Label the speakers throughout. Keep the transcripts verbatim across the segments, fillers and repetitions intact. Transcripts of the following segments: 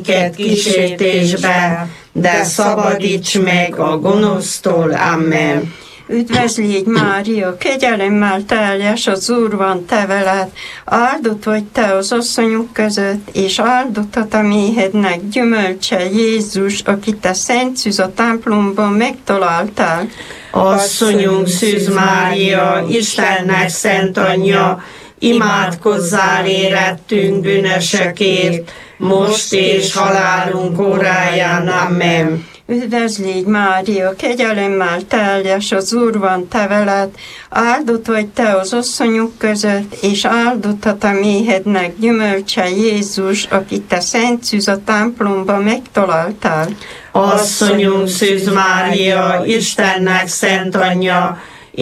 Speaker 1: minket kísértésbe, de szabadíts meg a gonosztól. Amen.
Speaker 2: Üdvözl légy, Mária, kegyelemmel teljes, az Úr van te veled, áldott vagy te az asszonyok között, és áldott a te méhednek gyümölcse, Jézus, akit te Szent Szűz a templomban megtaláltál.
Speaker 1: Asszonyunk Szűz Mária, Istennek szent anyja, imádkozzál érettünk bűnösökért, most és halálunk óráján. Amen.
Speaker 2: Üdvözl légy, Mária, kegyelemmel teljes, az Úr van te veled, áldott vagy te az asszonyok között, és áldott a te méhednek gyümölcse, Jézus, akit te Szent Szűz a templomban megtaláltál.
Speaker 1: Asszonyunk Szűz Mária, Istennek szent anyja,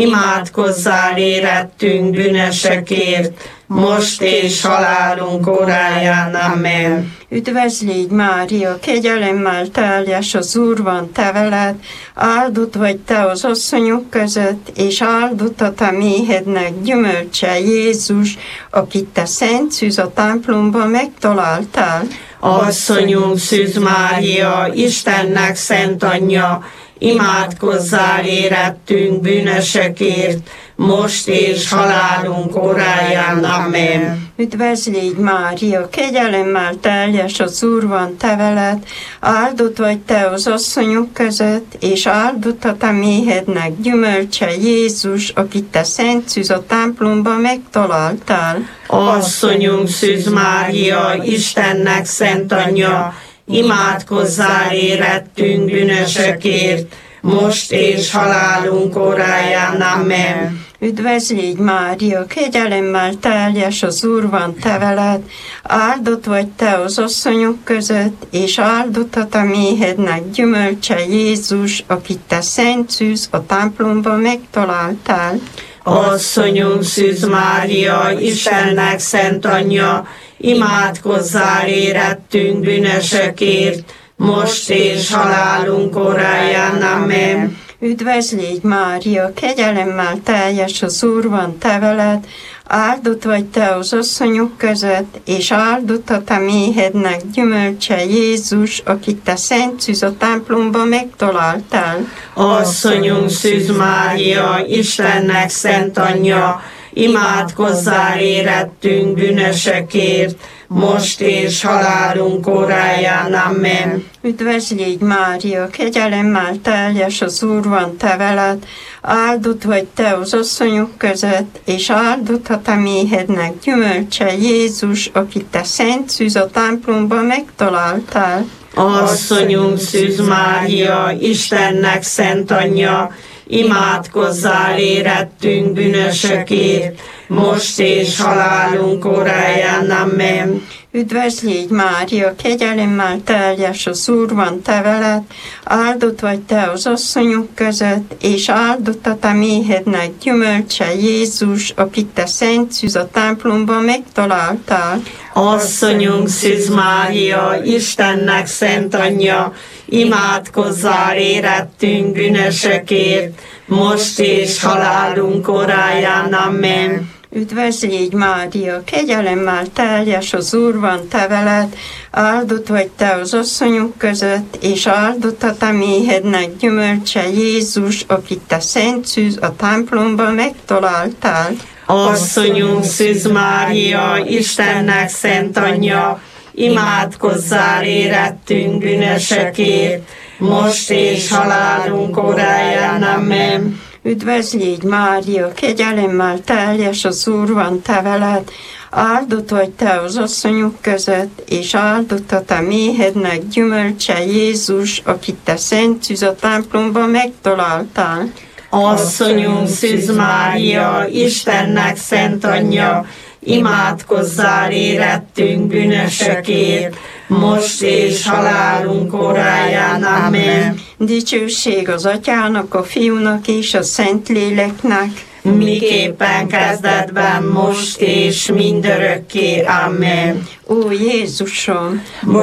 Speaker 1: imádkozzál érettünk bűnösökért, most és halálunk óráján. Amen.
Speaker 2: Üdvözl légy, Mária, kegyelemmel teljes, az Úr van te veled, áldott vagy te az asszonyok között, és áldott a te méhednek gyümölcse, Jézus, akit te Szent Szűz a templomban megtaláltál.
Speaker 1: Asszonyunk Szűz Mária, Istennek szent anyja, imádkozzál érettünk bűnösökért, most és halálunk óráján. Amen.
Speaker 2: Üdvözl légy, Mária, kegyelemmel teljes, az Úr van te veled, áldott vagy te az asszonyok között, és áldott a te méhednek gyümölcse, Jézus, akit te Szent Szűz a templomban megtaláltál.
Speaker 1: Asszonyunk Szűz Mária, Istennek szent anyja, imádkozzál érettünk bűnösökért, most és halálunk óráján. Amen.
Speaker 2: Üdvözl légy, Mária, kegyelemmel teljes, az Úr van te veled, áldott vagy te az asszonyok között, és áldott a te méhednek gyümölcse, Jézus, akit te Szent Szűz a templomban megtaláltál.
Speaker 1: Asszonyunk Szűz Mária, Istennek szent anyja, imádkozzál érettünk bűnösökért, most és halálunk óráján. Amen.
Speaker 2: Üdvözl légy, Mária, kegyelemmel teljes, az Úr van te veled, áldott vagy te az asszonyok között, és áldott a te méhednek gyümölcse, Jézus, akit te Szent Szűz a templomban megtaláltál.
Speaker 1: Asszonyunk Szűz Mária, Istennek szent anyja, imádkozzál érettünk bűnösökért, most és halálunk óráján. Amen.
Speaker 2: Üdvözl légy, Mária, kegyelemmel teljes, az Úr van te veled, áldott vagy te az asszonyok között, és áldott a te méhednek gyümölcse, Jézus, akit te Szent Szűz a templomban megtaláltál.
Speaker 1: Asszonyunk Szűz Mária, Istennek szent anyja, imádkozzál érettünk bűnösökért, most és halálunk óráján. Amen.
Speaker 2: Üdvözl légy, Mária, kegyelemmel teljes, az Úr van te veled, áldott vagy te az asszonyok között, és áldott a te méhednek gyümölcse, Jézus, akit te Szent Szűz a templomban megtaláltál.
Speaker 1: Asszonyunk Szűz Mária, Istennek szent anyja, imádkozzál érettünk bűnösökért, most és halálunk óráján. Amen.
Speaker 2: Üdvözl légy, Mária, kegyelemmel teljes, az Úr van te veled, áldott vagy te az asszonyok között, és áldott a te méhednek gyümölcse, Jézus, akit te Szent Szűz a templomban megtaláltál.
Speaker 1: Asszonyunk Szűz Mária, Istennek szent anyja, imádkozzál érettünk bűnösökért, most és halálunk óráján. Amen.
Speaker 2: Üdvözl légy, Mária, kegyelemmel teljes, az Úr van te veled, áldott vagy te az asszonyok között, és áldott a te méhednek gyümölcse, Jézus, akit te Szent Szűz a templomban megtaláltál.
Speaker 1: Asszonyunk Szűz Mária, Istennek szent anyja, imádkozzál érettünk bűnösökért, most és halálunk óráján. Amen.
Speaker 2: Dicsőség az Atyának, a Fiúnak és a Szentléleknek,
Speaker 1: miképpen kezdetben, most és mindörökké. Amen.
Speaker 2: Ó Jézusom!